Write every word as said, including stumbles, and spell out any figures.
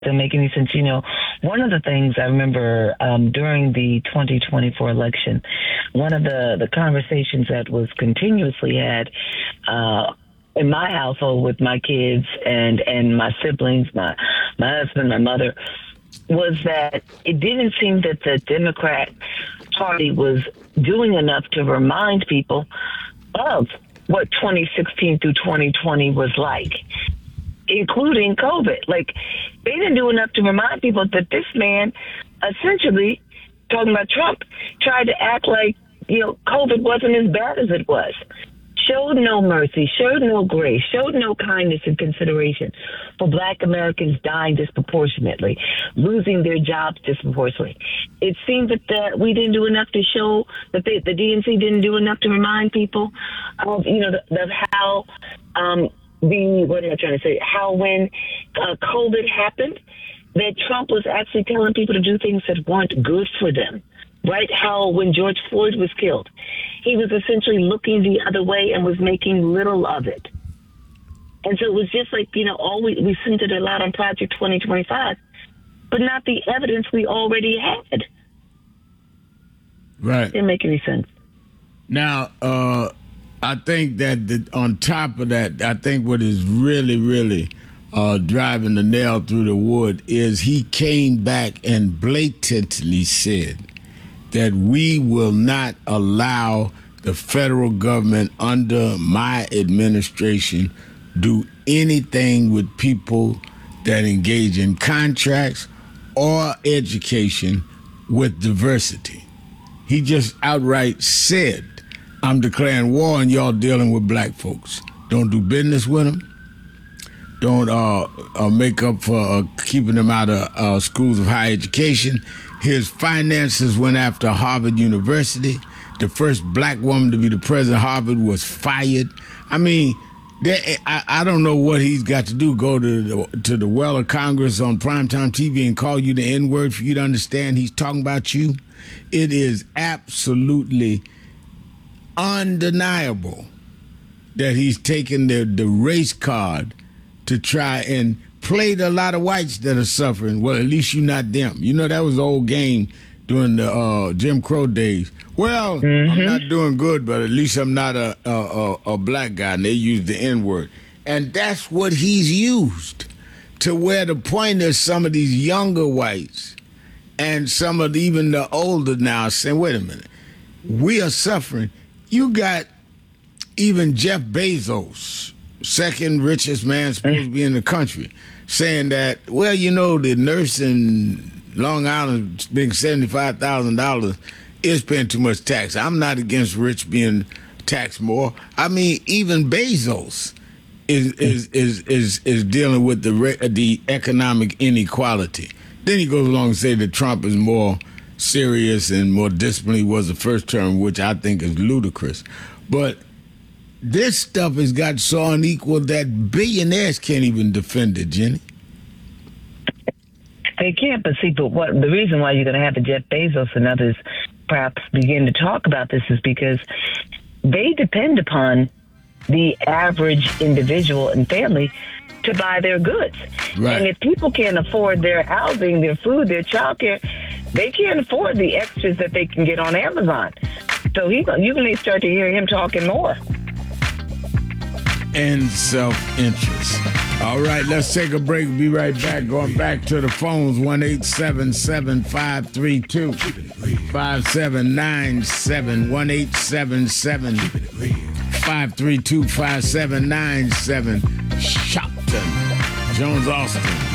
doesn't make any sense. You know, one of the things I remember um, during the twenty twenty-four election, one of the, the conversations that was continuously had uh, in my household with my kids and, and my siblings, my, my husband, my mother, was that it didn't seem that the Democrat Party was doing enough to remind people of what twenty sixteen through twenty twenty was like, including COVID. Like, they didn't do enough to remind people that this man, essentially, talking about Trump, tried to act like, you know, COVID wasn't as bad as it was. Showed no mercy, showed no grace, showed no kindness and consideration for Black Americans dying disproportionately, losing their jobs disproportionately. It seemed that the, we didn't do enough to show that they, the D N C didn't do enough to remind people of, you know, of how um, the, what am I trying to say, how when uh, COVID happened, that Trump was actually telling people to do things that weren't good for them. Right? How when George Floyd was killed, he was essentially looking the other way and was making little of it. And so it was just like, you know, all we, we centered a lot on Project twenty twenty-five, but not the evidence we already had. Right. Didn't make any sense. Now, uh, I think that the, on top of that, I think what is really, really uh, driving the nail through the wood is he came back and blatantly said that we will not allow the federal government under my administration do anything with people that engage in contracts or education with diversity. He just outright said, I'm declaring war on y'all dealing with black folks. Don't do business with them. Don't uh, uh, make up for uh, keeping them out of uh, schools of higher education. His finances went after Harvard University. The first black woman to be the president of Harvard was fired. I mean, there, I, I don't know what he's got to do, go to the, to the well of Congress on primetime T V and call you the N-word for you to understand he's talking about you. It is absolutely undeniable that he's taken the, the race card to try and played a lot of whites that are suffering. Well, at least you're not them. You know, that was the old game during the uh, Jim Crow days. Well, mm-hmm. I'm not doing good, but at least I'm not a, a, a, a black guy. And they use the N-word. And that's what he's used to where the point is some of these younger whites and some of the, even the older now saying, wait a minute, we are suffering. You got even Jeff Bezos, second richest man supposed to be in the country, saying that, well, you know, the nurse in Long Island being seventy-five thousand dollars is paying too much tax. I'm not against rich being taxed more. I mean, even Bezos is is is is, is dealing with the the economic inequality. Then he goes along and say that Trump is more serious and more disciplined. He was the first term, which I think is ludicrous. But this stuff has got so unequal that billionaires can't even defend it, Jenny. They can't, but see, but what the reason why you're going to have the Jeff Bezos and others perhaps begin to talk about this is because they depend upon the average individual and family to buy their goods. Right. And if people can't afford their housing, their food, their childcare, they can't afford the extras that they can get on Amazon. So he, you may start to hear him talking more. And self-interest. All right, let's take a break. Be right back. Going back to the phones, one eight seven seven, five three two, five seven nine seven, one eight seven seven, five three two, five seven nine seven. Shopton, Jones Austin.